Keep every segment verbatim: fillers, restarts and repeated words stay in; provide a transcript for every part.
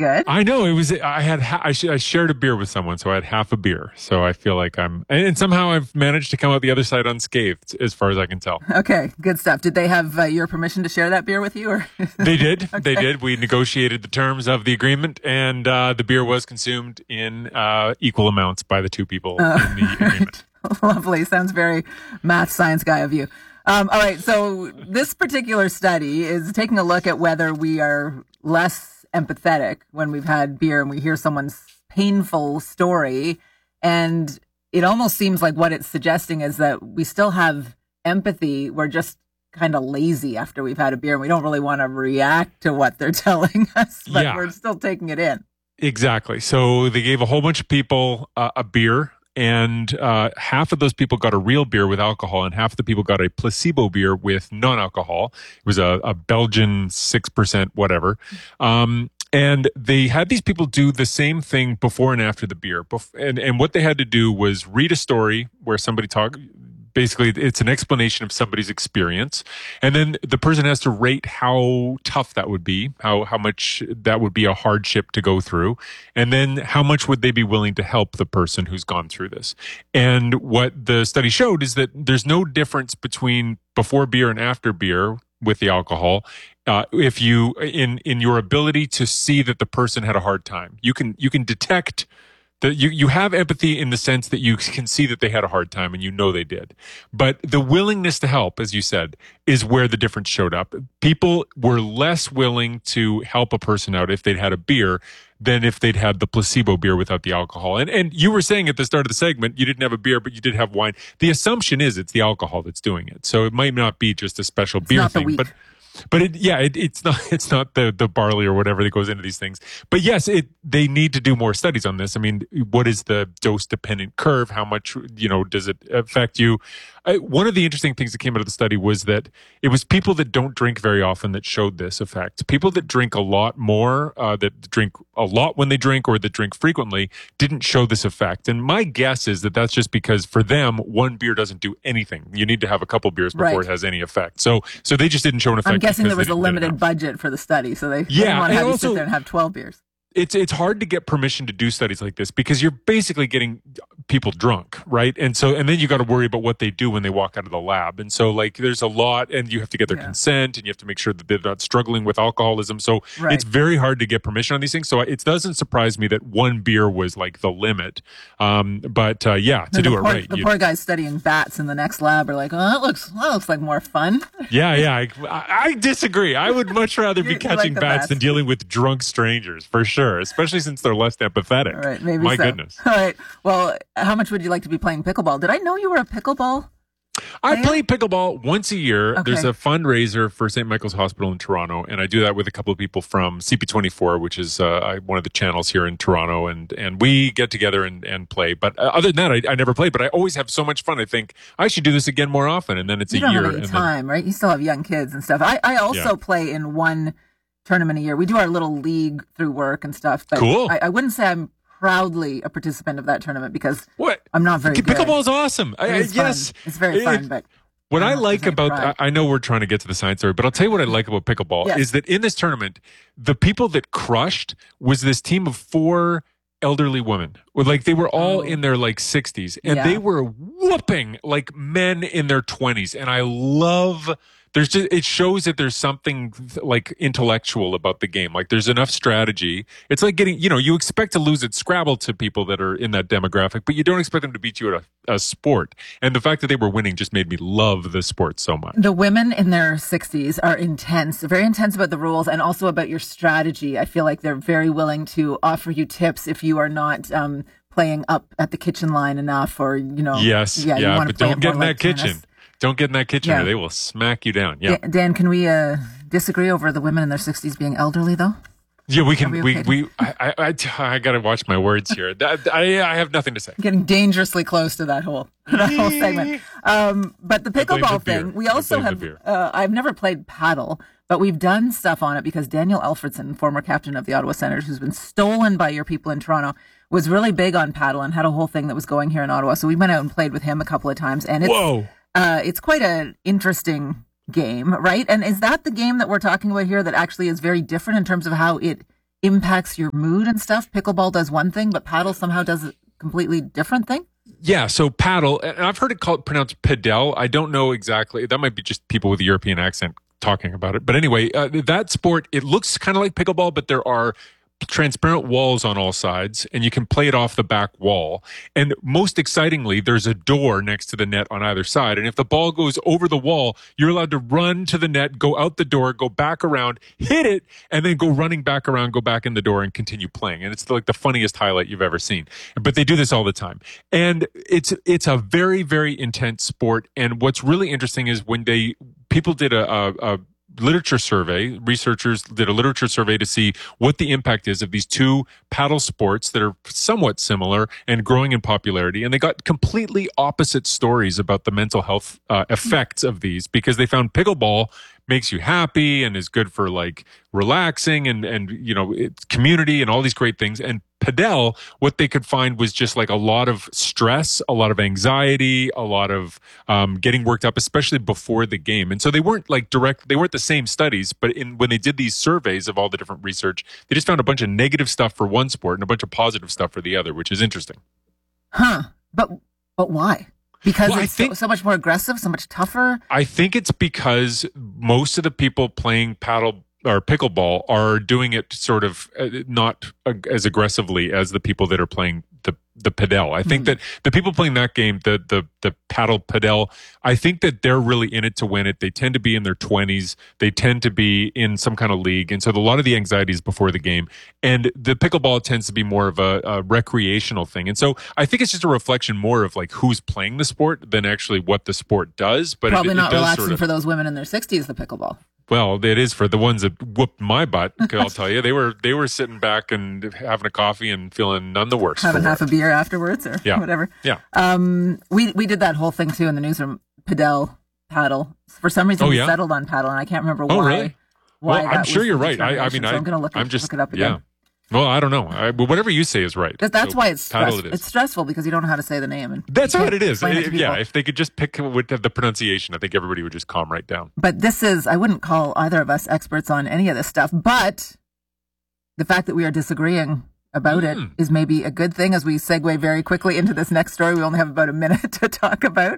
good. I know it was. I had. Ha- I, sh- I shared a beer with someone, so I had half a beer. So I feel like I'm, and, and somehow I've managed to come out the other side unscathed, as far as I can tell. Okay, good stuff. Did they have uh, your permission to share that beer with you? Or they did. Okay. They did. We negotiated the terms of the agreement, and uh, the beer was consumed in uh, equal amounts by the two people uh, in the agreement. Lovely. Sounds very math science guy of you. Um, all right. So this particular study is taking a look at whether we are less empathetic when we've had beer and we hear someone's painful story. And it almost seems like what it's suggesting is that we still have empathy. We're just kind of lazy after we've had a beer and we don't really want to react to what they're telling us, but yeah. we're still taking it in. Exactly. So they gave a whole bunch of people uh, a beer. And uh, half of those people got a real beer with alcohol, and half of the people got a placebo beer with non-alcohol. It was a, a Belgian six percent whatever. Um, and they had these people do the same thing before and after the beer. Bef- and, and what they had to do was read a story where somebody talked. Basically, it's an explanation of somebody's experience. And then the person has to rate how tough that would be, how how much that would be a hardship to go through. And then how much would they be willing to help the person who's gone through this. And what the study showed is that there's no difference between before beer and after beer with the alcohol. Uh, if you, in in your ability to see that the person had a hard time, you can you can detect that you, you have empathy in the sense that you can see that they had a hard time and you know they did. But the willingness to help, as you said, is where the difference showed up. People were less willing to help a person out if they'd had a beer than if they'd had the placebo beer without the alcohol. And and you were saying at the start of the segment, you didn't have a beer, but you did have wine. The assumption is it's the alcohol that's doing it. So it might not be just a special it's beer not thing. The weak. But But it, yeah, it, it's not it's not the, the barley or whatever that goes into these things. But yes, it they need to do more studies on this. I mean, what is the dose dependent curve? How much, you know, does it affect you? I, one of the interesting things that came out of the study was that it was people that don't drink very often that showed this effect. People that drink a lot more, uh, that drink a lot when they drink or that drink frequently, didn't show this effect. And my guess is that that's just because for them, one beer doesn't do anything. You need to have a couple beers before right. it has any effect. So, so they just didn't show an effect. I'm guessing there was a didn't limited budget for the study, so they yeah, didn't want to have you also, sit there and have twelve beers. It's it's hard to get permission to do studies like this because you're basically getting people drunk, right? And so and then you got to worry about what they do when they walk out of the lab. And so like there's a lot, and you have to get their yeah. consent, and you have to make sure that they're not struggling with alcoholism. So right. it's very hard to get permission on these things. So it doesn't surprise me that one beer was like the limit. Um, but uh, yeah, to and do poor, it right, the poor guys studying bats in the next lab are like, oh, that looks that looks like more fun. Yeah, yeah, I, I disagree. I would much rather be catching like bats, bats than dealing with drunk strangers for sure, especially since they're less empathetic. All right, maybe My so. goodness. All right. Well, how much would you like to be playing pickleball? Did I know you were a pickleball I player? play pickleball once a year. Okay. There's a fundraiser for Saint Michael's Hospital in Toronto, and I do that with a couple of people from C P twenty-four, which is uh, one of the channels here in Toronto, and and we get together and, and play. But uh, other than that, I, I never played, but I always have so much fun. I think I should do this again more often, and then it's you a don't year. have any and time, then, right? You still have young kids and stuff. I, I also Yeah. play in one tournament a year. We do our little league through work and stuff. But Cool. I, I wouldn't say I'm proudly a participant of that tournament because What? I'm not very good. Pickleball's awesome. I, It I, is yes. fun. It's very It- fun, but What I don't know if like there's any about, pride. I I know we're trying to get to the science story, but I'll tell you what I like about pickleball Yes. is that in this tournament, the people that crushed was this team of four elderly women. Well, like they were all Oh. in their like sixties, and Yeah. they were whooping like men in their twenties. And I love. There's just, it shows that there's something like intellectual about the game. Like there's enough strategy. It's like getting, you know, you expect to lose at Scrabble to people that are in that demographic, but you don't expect them to beat you at a, a sport. And the fact that they were winning just made me love the sport so much. the women in their sixties are intense, very intense about the rules and also about your strategy. I feel like they're very willing to offer you tips if you are not um, playing up at the kitchen line enough, or you know. Yes, yeah, you yeah, want to but play don't it get more in like that kitchen. tennis. Don't get in that kitchen Yeah. or they will smack you down. Yeah. Da- Dan, can we uh, disagree over the women in their sixties being elderly, though? Yeah, we can. we We, okay we, I, I, I, I got to watch my words here. That, I, I have nothing to say. Getting dangerously close to that whole that whole segment. Um, but the blame the pickleball beer. thing, we I also blame the have. beer. Uh, I've never played paddle, but we've done stuff on it because Daniel Alfredson, former captain of the Ottawa Senators, who's been stolen by your people in Toronto, was really big on paddle and had a whole thing that was going here in Ottawa. So we went out and played with him a couple of times, and it's Whoa. uh, it's quite an interesting game, right? And is that the game that we're talking about here that actually is very different in terms of how it impacts your mood and stuff. Pickleball does one thing, but paddle somehow does a completely different thing. Yeah, so paddle, and I've heard it called pronounced padel. I don't know exactly. That might be just people with a European accent talking about it. But anyway, uh, that sport, it looks kind of like pickleball, but there are transparent walls on all sides, and you can play it off the back wall. And most excitingly, there's a door next to the net on either side. And if the ball goes over the wall, you're allowed to run to the net, go out the door, go back around, hit it, and then go running back around, go back in the door and continue playing. And it's like the funniest highlight you've ever seen. But they do this all the time. And it's it's a very, very intense sport. And what's really interesting is when they people did a, a, a literature survey, researchers did a literature survey to see what the impact is of these two paddle sports that are somewhat similar and growing in popularity. And they got completely opposite stories about the mental health uh, effects of these, because they found pickleball makes you happy and is good for like relaxing and, and, you know, it's community and all these great things. And padel, what they could find was just like a lot of stress, a lot of anxiety, a lot of um, getting worked up, especially before the game. And so they weren't like direct, they weren't the same studies, but in when they did these surveys of all the different research, they just found a bunch of negative stuff for one sport and a bunch of positive stuff for the other, which is interesting. Huh. But, but why? Because well, it's think, so, so much more aggressive, so much tougher? I think it's because most of the people playing paddle or pickleball are doing it sort of uh, not uh, as aggressively as the people that are playing the the padel. I think mm. that the people playing that game, the the the paddle padel, I think that they're really in it to win it. They tend to be in their twenties. They tend to be in some kind of league, and so the, a lot of the anxiety is before the game. And the pickleball tends to be more of a, a recreational thing. And so I think it's just a reflection more of like who's playing the sport than actually what the sport does. But probably it, not it does relaxing sort of, for those women in their sixties. The pickleball. Well, it is for the ones that whooped my butt. I'll tell you, they were they were sitting back and having a coffee and feeling none the worse. Having half a beer afterwards, or yeah. whatever. Yeah. Um, we we did that whole thing too in the newsroom. Padel, paddle. For some reason, oh, we yeah? settled on paddle, and I can't remember why. Oh, really? Why well, I'm sure you're right. I, I mean, so I, I'm going to look, I'm just, look it up again. Yeah. Well, I don't know. I, but whatever you say is right. That, that's so why it's stress, it is. It's stressful because you don't know how to say the name. And that's what it is. It It, yeah, if they could just pick with the pronunciation, I think everybody would just calm right down. But this is, I wouldn't call either of us experts on any of this stuff, but the fact that we are disagreeing about mm. it is maybe a good thing as we segue very quickly into this next story. We only have about a minute to talk about.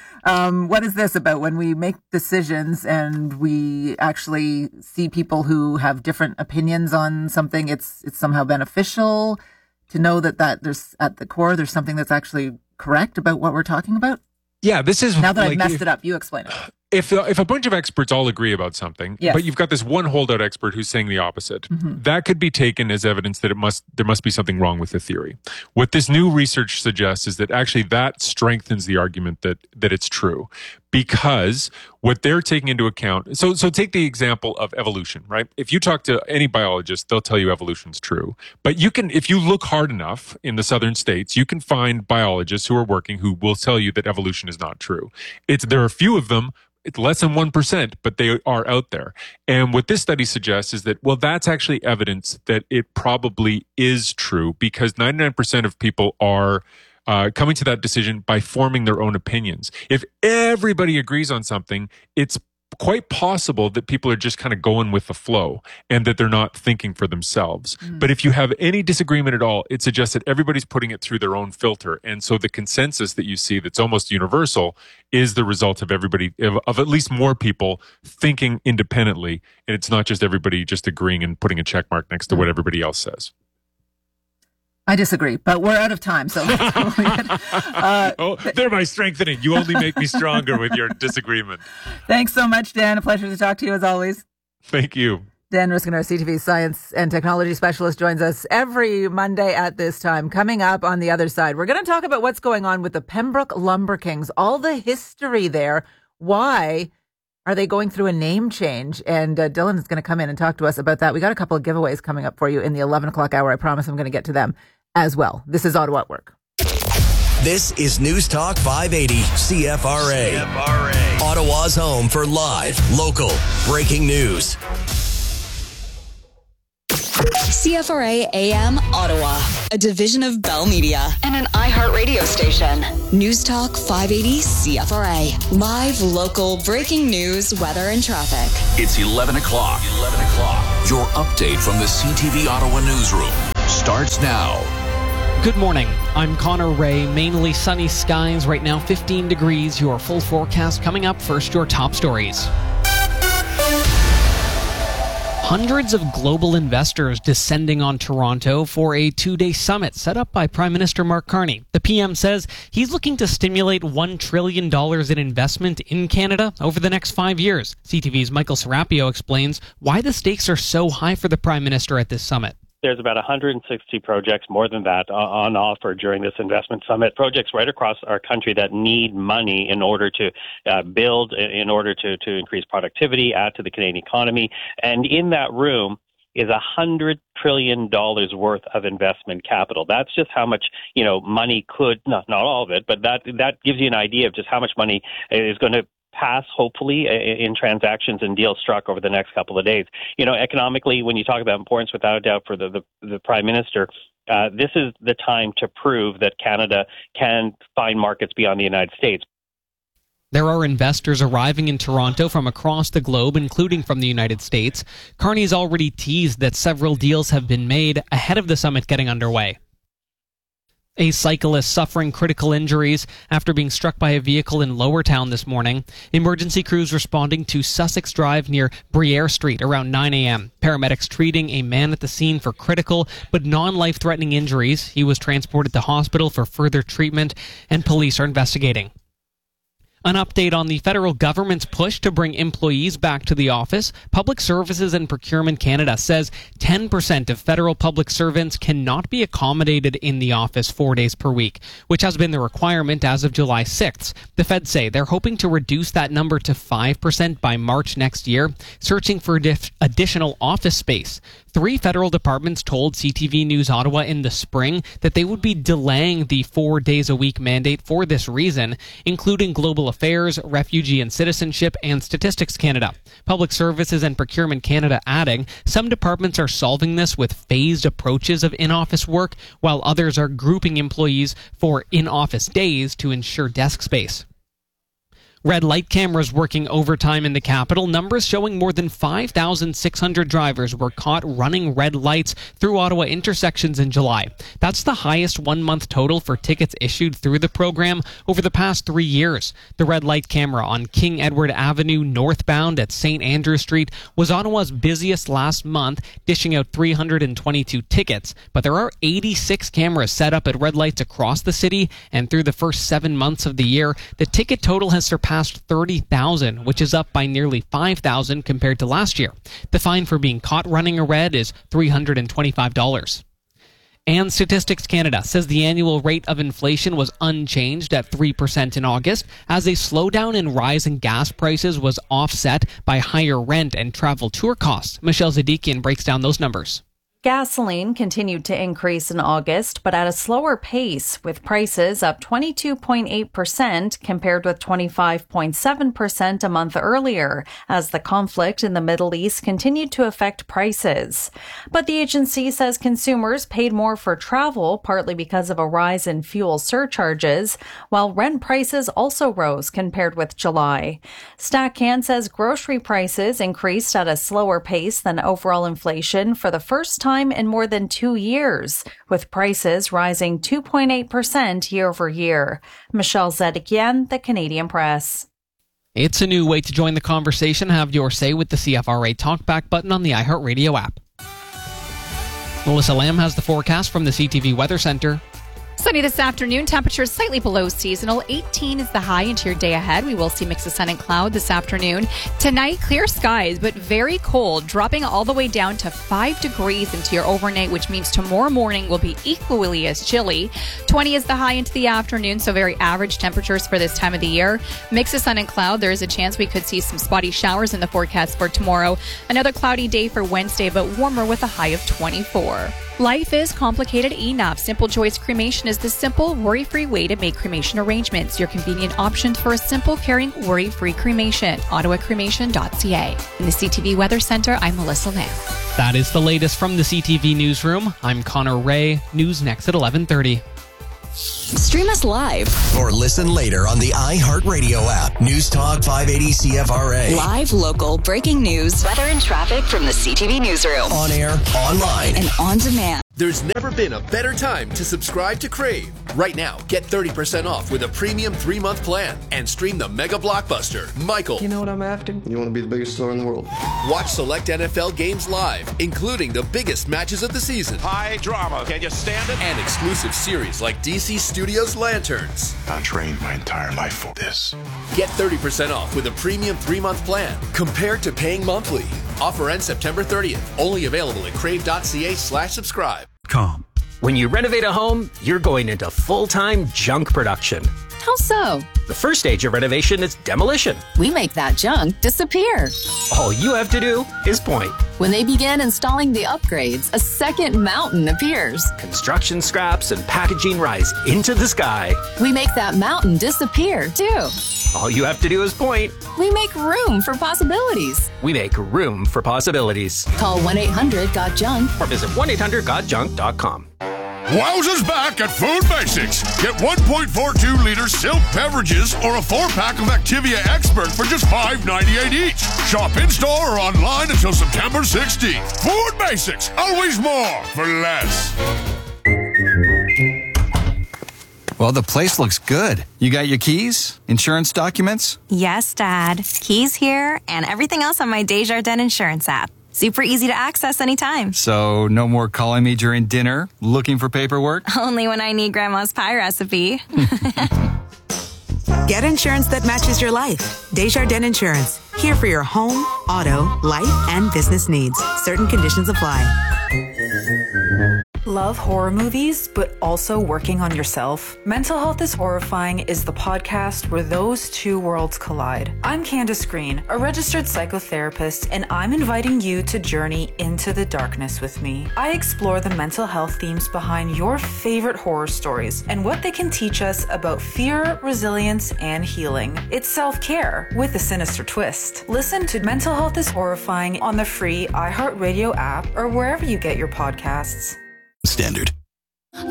Um, what is this about when we make decisions and we actually see people who have different opinions on something? It's it's somehow beneficial to know that, that there's at the core there's something that's actually correct about what we're talking about. Yeah, this is now that like, I've messed if, it up. You explain it. If if a bunch of experts all agree about something, yes. but you've got this one holdout expert who's saying the opposite, mm-hmm. that could be taken as evidence that it must there must be something wrong with the theory. What this new research suggests is that actually that strengthens the argument that that it's true, because what they're taking into account. So so take the example of evolution, right? If you talk to any biologist, they'll tell you evolution's true. But you can, if you look hard enough in the southern states, you can find biologists who are working who will tell you that evolution is not true. It's there are a few of them. It's less than one percent, but they are out there. And what this study suggests is that, well, that's actually evidence that it probably is true, because ninety-nine percent of people are uh, coming to that decision by forming their own opinions. If everybody agrees on something, it's quite possible that people are just kind of going with the flow and that they're not thinking for themselves. Mm. But if you have any disagreement at all, it suggests that everybody's putting it through their own filter. And so the consensus that you see that's almost universal is the result of everybody, of, of at least more people thinking independently. And it's not just everybody just agreeing and putting a check mark next to mm. what everybody else says. I disagree, but we're out of time, so let's go uh, oh, they're my strengthening. You only make me stronger with your disagreement. Thanks so much, Dan. A pleasure to talk to you as always. Thank you. Dan Riskin, our C T V science and technology specialist, joins us every Monday at this time. Coming up on the other side, we're going to talk about what's going on with the Pembroke Lumber Kings, all the history there. Why are they going through a name change? And uh, Dylan is going to come in and talk to us about that. We got a couple of giveaways coming up for you in the eleven o'clock hour. I promise I'm going to get to them as well. This is Ottawa at Work. This is News Talk five eighty C F R A. C F R A. Ottawa's home for live, local, breaking news. C F R A A M Ottawa, a division of Bell Media and an iHeartRadio station. News Talk five eighty C F R A. Live, local, breaking news, weather, and traffic. It's eleven o'clock. eleven o'clock. Your update from the C T V Ottawa newsroom starts now. Good morning. I'm Connor Ray. Mainly sunny skies right now, fifteen degrees. Your full forecast coming up. First, your top stories. Hundreds of global investors descending on Toronto for a two-day summit set up by Prime Minister Mark Carney. The P M says he's looking to stimulate one trillion dollars in investment in Canada over the next five years. C T V's Michael Serapio explains why the stakes are so high for the Prime Minister at this summit. There's about one hundred sixty projects, more than that, on offer during this investment summit. Projects right across our country that need money in order to uh, build, in order to, to increase productivity, add to the Canadian economy. And in that room is one hundred trillion dollars worth of investment capital. That's just how much, you know, money could, not, not all of it, but that, that gives you an idea of just how much money is going to pass, hopefully, in transactions and deals struck over the next couple of days. You know, economically, when you talk about importance, without a doubt, for the, the, the Prime Minister, uh, this is the time to prove that Canada can find markets beyond the United States. There are investors arriving in Toronto from across the globe, including from the United States. Carney's already teased that several deals have been made ahead of the summit getting underway. A cyclist suffering critical injuries after being struck by a vehicle in Lowertown this morning. Emergency crews responding to Sussex Drive near Briere Street around nine a.m. Paramedics treating a man at the scene for critical but non-life-threatening injuries. He was transported to hospital for further treatment, and police are investigating. An update on the federal government's push to bring employees back to the office. Public Services and Procurement Canada says ten percent of federal public servants cannot be accommodated in the office four days per week, which has been the requirement as of July sixth. The feds say they're hoping to reduce that number to five percent by March next year, searching for dif- additional office space. Three federal departments told C T V News Ottawa in the spring that they would be delaying the four days a week mandate for this reason, including Global Affairs, Refugee and Citizenship, and Statistics Canada. Public Services and Procurement Canada adding, some departments are solving this with phased approaches of in-office work, while others are grouping employees for in-office days to ensure desk space. Red light cameras working overtime in the capital. Numbers showing more than five thousand six hundred drivers were caught running red lights through Ottawa intersections in July. That's the highest one-month total for tickets issued through the program over the past three years. The red light camera on King Edward Avenue northbound at Saint Andrew Street was Ottawa's busiest last month, dishing out three hundred twenty-two tickets. But there are eighty-six cameras set up at red lights across the city, and through the first seven months of the year, the ticket total has surpassed thirty thousand, which is up by nearly five thousand compared to last year. The fine for being caught running a red is three hundred twenty-five dollars. And Statistics Canada says the annual rate of inflation was unchanged at three percent in August, as a slowdown in rising gas prices was offset by higher rent and travel tour costs. Michelle Zadikian breaks down those numbers. Gasoline continued to increase in August, but at a slower pace, with prices up twenty-two point eight percent compared with twenty-five point seven percent a month earlier, as the conflict in the Middle East continued to affect prices. But the agency says consumers paid more for travel, partly because of a rise in fuel surcharges, while rent prices also rose compared with July. StatCan says grocery prices increased at a slower pace than overall inflation for the first time in more than two years, with prices rising two point eight percent year over year. Michelle Zedikian, The Canadian Press. It's a new way to join the conversation. Have your say with the C F R A Talkback button on the iHeartRadio app. Melissa Lamb has the forecast from the C T V Weather Center. Sunny this afternoon, temperatures slightly below seasonal. eighteen is the high into your day ahead. We will see mix of sun and cloud this afternoon. Tonight, clear skies, but very cold, dropping all the way down to five degrees into your overnight, which means tomorrow morning will be equally as chilly. twenty is the high into the afternoon, so very average temperatures for this time of the year. Mix of sun and cloud. There is a chance we could see some spotty showers in the forecast for tomorrow. Another cloudy day for Wednesday, but warmer with a high of twenty-four. Life is complicated enough. Simple Choice Cremation is the simple, worry-free way to make cremation arrangements. Your convenient option for a simple, caring, worry-free cremation. ottawa cremation dot c a. In the C T V Weather Center, I'm Melissa Lamb. That is the latest from the C T V Newsroom. I'm Connor Ray. News next at eleven thirty. Stream us live. Or listen later on the iHeartRadio app. News Talk five eighty C F R A. Live, local, breaking news, weather and traffic from the C T V newsroom. On air, online, and on demand. There's never been a better time to subscribe to Crave. Right now, get thirty percent off with a premium three-month plan and stream the mega blockbuster, Michael. You know what I'm after? You want to be the biggest star in the world. Watch select N F L games live, including the biggest matches of the season. High drama. Can you stand it? And exclusive series like D C Studios Lanterns. I trained my entire life for this. Get thirty percent off with a premium three-month plan compared to paying monthly. Offer ends September thirtieth. Only available at crave.ca slash subscribe. Calm. When you renovate a home, you're going into full-time junk production. How so? The first stage of renovation is demolition. We make that junk disappear. All you have to do is point. When they begin installing the upgrades, a second mountain appears. Construction scraps and packaging rise into the sky. We make that mountain disappear, too. All you have to do is point. We make room for possibilities. We make room for possibilities. Call one eight hundred got junk or visit one eight hundred got junk dot com. Wowzers back at Food Basics. Get one point four two liter Silk beverages or a four-pack of Activia Expert for just five ninety-eight each. Shop in-store or online until September sixteenth. Food Basics. Always more for less. Well, the place looks good. You got your keys? Insurance documents? Yes, Dad. Keys here and everything else on my Desjardins insurance app. Super easy to access anytime. So no more calling me during dinner, looking for paperwork? Only when I need Grandma's pie recipe. Get insurance that matches your life. Desjardins Insurance. Here for your home, auto, life, and business needs. Certain conditions apply. Love horror movies, but also working on yourself? Mental Health is Horrifying is the podcast where those two worlds collide. I'm Candace Green, a registered psychotherapist, and I'm inviting you to journey into the darkness with me. I explore the mental health themes behind your favorite horror stories and what they can teach us about fear, resilience, and healing. It's self-care with a sinister twist. Listen to Mental Health is Horrifying on the free iHeartRadio app or wherever you get your podcasts. Standard.